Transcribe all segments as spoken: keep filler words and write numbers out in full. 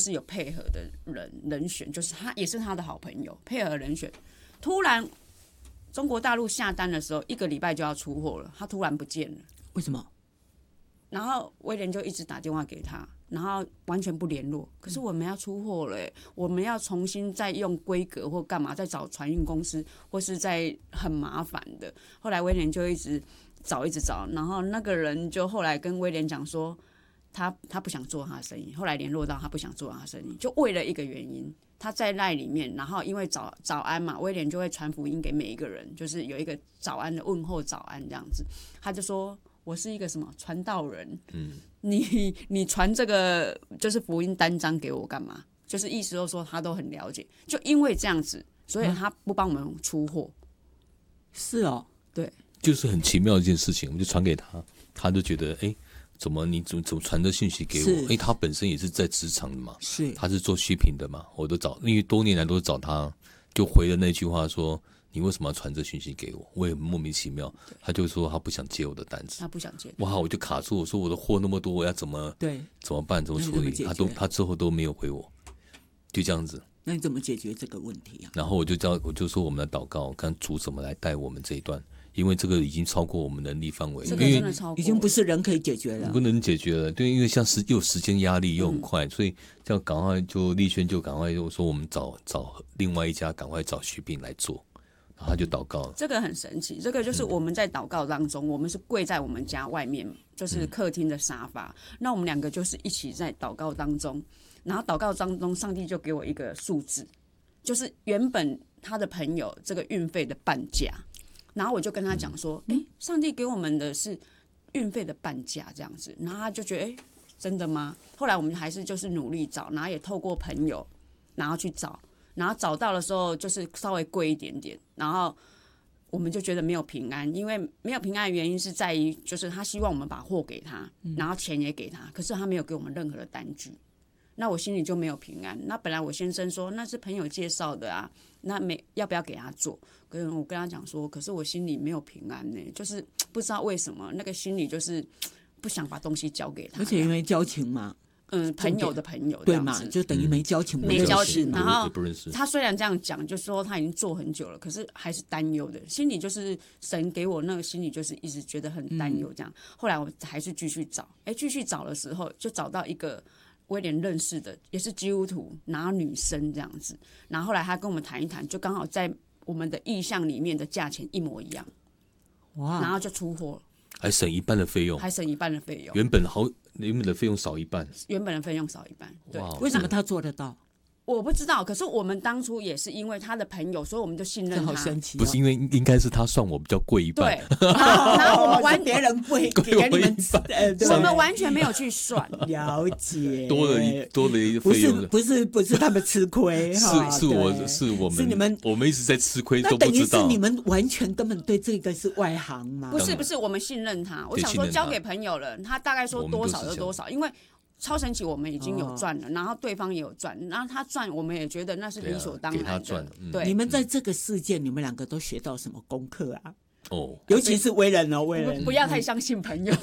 就是有配合的人人选，就是他也是他的好朋友，配合人选，突然中国大陆下单的时候，一个礼拜就要出货了，他突然不见了， 为什么？ 然后威廉就一直打电话给他，然后完全不联络。可是我们要出货了、欸，我们要重新再用规格或干嘛，再找船运公司，或是再很麻烦的。后来威廉就一直找，一直找，然后那个人就后来跟威廉讲说，他他不想做他的生意。后来联络到他不想做他的生意，就为了一个原因，他在赖里面，然后因为早早安嘛，威廉就会传福音给每一个人，就是有一个早安的问候早安这样子，他就说。我是一个什么传道人？嗯，你你传这个就是福音单张给我干嘛？就是意思就是说他都很了解，就因为这样子，所以他不帮我们出货。 是哦， 对， 就是很奇妙的一件事情，我们就传给他，他就觉得哎。欸怎么你怎么怎么传的信息给我？哎，他本身也是在职场的嘛， 是他是做shipping的嘛，我都找，因为多年来都是找他，就回了那句话说，你为什么要传这讯息给我？我也莫名其妙，他就说他不想接我的单子， 他不想接， 哇，我就卡住，我说我的货那么多，我要怎么对怎么办？怎么处理？他都他之后都没有回我，就这样子。 那你怎么解决这个问题啊？ 然后我就叫我就说我们来祷告，看主怎么来带我们这一段。因为这个已经超过我们能力范围， 这个真的超过， 已经不是人可以解决了， 不能解决了。对，因为像时又有时间压力又很快，嗯、所以这样赶快就丽轩就赶快就说我们找找另外一家，赶快找徐斌来做，然后他就祷告了。 这个很神奇，这个就是我们在祷告当中，嗯、我们是跪在我们家外面，就是客厅的沙发，嗯、那我们两个就是一起在祷告当中，然后祷告当中，上帝就给我一个数字，就是原本他的朋友这个运费的半价。然后我就跟他讲说，哎，上帝给我们的是运费的半价这样子，然后他就觉得，哎，真的吗？后来我们还是就是努力找，然后也透过朋友，然后去找，然后找到的时候就是稍微贵一点点，然后我们就觉得没有平安，因为没有平安的原因是在于，就是他希望我们把货给他，然后钱也给他，可是他没有给我们任何的单据。那我心里就没有平安。那本来我先生说那是朋友介绍的啊，那没要不要给他做？可是我跟他讲说，可是我心里没有平安呢、欸，就是不知道为什么那个心里就是不想把东西交给他， 而且因为交情嘛， 嗯，朋友的朋友对嘛，就等于没交情， 没交情。然后不认识他虽然这样讲，就说他已经做很久了，可是还是担忧的，心里就是神给我那个心里就是一直觉得很担忧这样。嗯、后来我还是继续找，哎，继续找的时候就找到一个。威廉认识的也是基督徒，然后女生这样子，然后后来他跟我们谈一谈，就刚好在我们的意向里面的价钱一模一样，哇！然后就出货了， 还省一半的费用， 还省一半的费用， 原本好原本的费用少一半， 原本的费用少一半，对， 为什么他做得到？ 我不知道，可是我们当初也是因为他的朋友，所以我们就信任他。 好神奇、哦！ 不是因为应该是他算我比较贵一半， 对，然后我们完别人贵， 贵我一半， 我们完全没有去算， 了解， 多了一多了一费用， 不是不是不是他们吃亏， 是是我是我们是你们我们一直在吃亏，都不知道。 那等于是你们完全根本对这个是外行嘛？ 不是不是，我们信任他，我想说交给朋友了，他大概说多少就多少，因为。超神奇，我们已经有赚了，哦、然后对方也有赚，然后他赚，我们也觉得那是理所当然的。 啊、给他赚，嗯、 对。 你们在这个事件，你们两个都学到什么功课啊？ 哦， 尤其是为人哦，为人不要太相信朋友。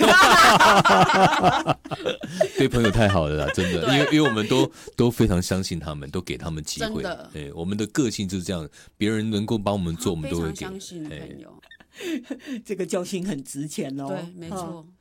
对朋友太好了啦，真的，因为因为我们都都非常相信他们，都给他们机会。 真的， 对，我们的个性就是这样，别人能够帮我们做，我们都会给。 非常相信朋友。 这个教训很值钱哦。 对，没错。